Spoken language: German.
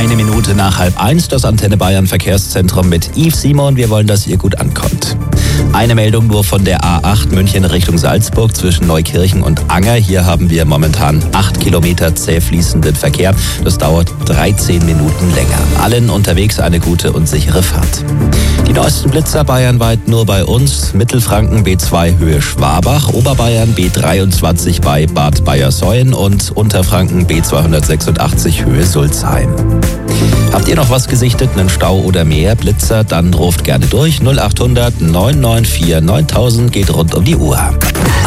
Eine Minute nach 12:30, das Antenne Bayern Verkehrszentrum mit Yves Simon. Wir wollen, dass ihr gut ankommt. Eine Meldung nur von der A8 München Richtung Salzburg zwischen Neukirchen und Anger. Hier haben wir momentan 8 Kilometer zäh fließenden Verkehr. Das dauert 13 Minuten länger. Allen unterwegs eine gute und sichere Fahrt. Die neuesten Blitzer bayernweit nur bei uns. Mittelfranken B2 Höhe Schwabach, Oberbayern B23 bei Bad Bayersoien und Unterfranken B286 Höhe Sulzheim. Habt ihr noch was gesichtet, einen Stau oder mehr Blitzer, dann ruft gerne durch. 0800 994 9000 geht rund um die Uhr.